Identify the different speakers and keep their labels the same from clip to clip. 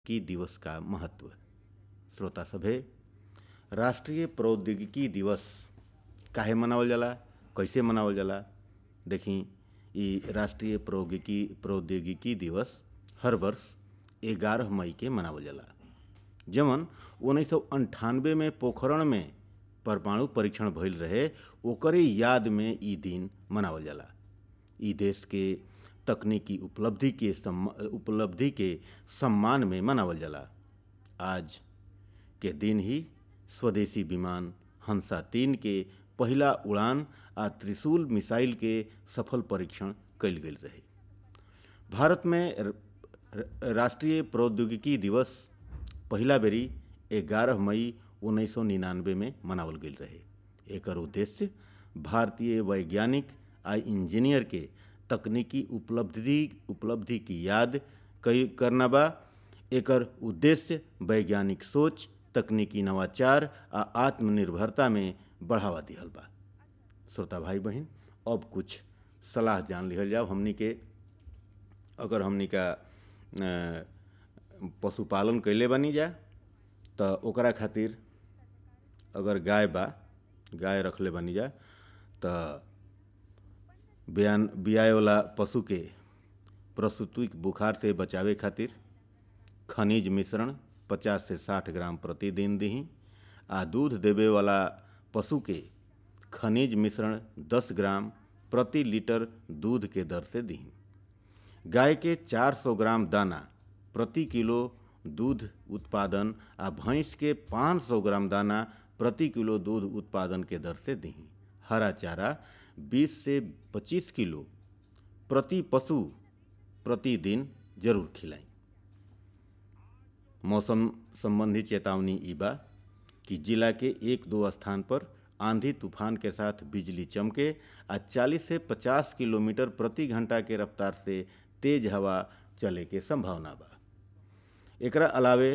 Speaker 1: की दिवस का महत्व। श्रोता सभे, राष्ट्रीय प्रौद्योगिकी दिवस काहे मनावल जाला, कैसे मनावल जाला? देखी, ई राष्ट्रीय प्रौद्योगिकी दिवस हर वर्ष 11 मई के मनावल जाला। जवन 1998 में पोखरण में परमाणु परीक्षण भइल रहे, ओकरे याद में ई दिन मनावल जाला। ई देश के तकनीकी उपलब्धि के सम्मान में मनावल जाला। आज के दिन ही स्वदेशी विमान हंसा-3 के पहिला उड़ान आ त्रिशूल मिसाइल के सफल परीक्षण कइल गेल रहे। भारत में राष्ट्रीय प्रौद्योगिकी दिवस पहिला बेरी 11 मई 1999 में मनावल गेल रहे। एकर उद्देश्य भारतीय वैज्ञानिक आ इंजीनियर के तकनीकी उपलब्धि की याद करना बा। एकर उद्देश्य वैज्ञानिक सोच, तकनीकी नवाचार आ आत्मनिर्भरता में बढ़ावा दिहल बा। श्रोता भाई बहन, अब कुछ सलाह जान लिहल जाओ। हमनी के अगर हमनी का पशुपालन कैले बानी जा त ओकरा खातिर अगर गाय रखले बानी जा त बियाए वाला पशु के प्रसूति बुखार से बचावे खातिर खनिज मिश्रण 50 से 60 ग्राम प्रतिदिन दही आ दूध देवे वाला पशु के खनिज मिश्रण 10 ग्राम प्रति लीटर दूध के दर से दही। गाय के 400 ग्राम दाना प्रति किलो दूध उत्पादन आ भैंस के 500 ग्राम दाना प्रति किलो दूध उत्पादन के दर से दही। हरा चारा 20 से 25 किलो प्रति पशु प्रतिदिन जरूर खिलाई। मौसम संबंधी चेतावनी ई बा कि जिला के 1-2 स्थान पर आंधी तूफान के साथ बिजली चमके आ 40 से 50 किलोमीटर प्रति घंटा के रफ्तार से तेज हवा चले के संभावना बा। एकरा अलावे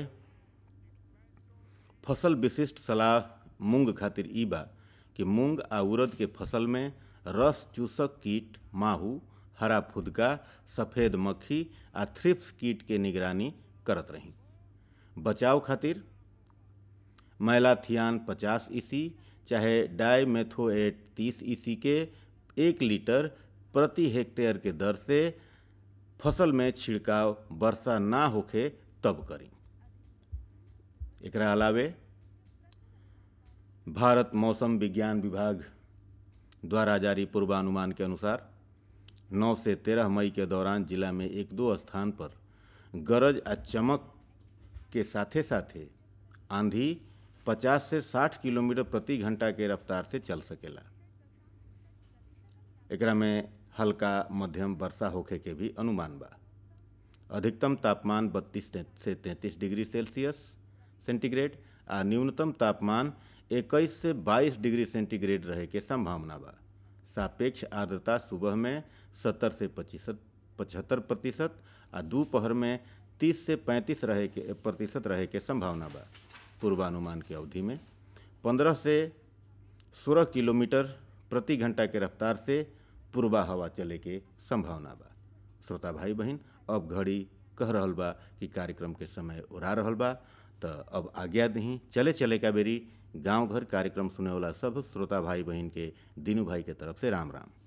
Speaker 1: फसल विशिष्ट सलाह मूंग खातिर ई बा कि मूंग आ उड़द के फसल में रस चूसक कीट माहू, हरा फुदका, सफ़ेद मक्खी आ थ्रिप्स कीट के निगरानी करत रही। बचाव खातिर मैलाथियान 50 ईसी चाहे डाइमेथोएट 30 ईसी के 1 लीटर प्रति हेक्टेयर के दर से फसल में छिड़काव वर्षा ना होखे तब करी। एकरा अलावे भारत मौसम विज्ञान विभाग द्वारा जारी पूर्वानुमान के अनुसार 9 से 13 मई के दौरान जिला में 1-2 स्थान पर गरज आ चमक के साथे साथे आंधी 50 से 60 किलोमीटर प्रति घंटा के रफ्तार से चल सकेला। एकरा में हल्का मध्यम वर्षा होखे के भी अनुमान बा। अधिकतम तापमान 32 से 33 डिग्री सेंटीग्रेड आ न्यूनतम तापमान 21 से 22 डिग्री सेंटीग्रेड रहे के संभावना बा। सापेक्ष आर्द्रता सुबह में 70 से 75% आ दोपहर में 30 से 35% रहे के संभावना बा। पूर्वानुमान के अवधि में 15 से 16 किलोमीटर प्रति घंटा के रफ्तार से पूर्वा हवा चले के संभावना बा। श्रोता भाई बहन, अब घड़ी कह रहल बा कि कार्यक्रम के समय उड़ा रहल बा, त अब आज्ञा दही। चले का बेरी गांव घर कार्यक्रम सुने वाला सब श्रोता भाई बहन के दीनू भाई के तरफ से राम राम।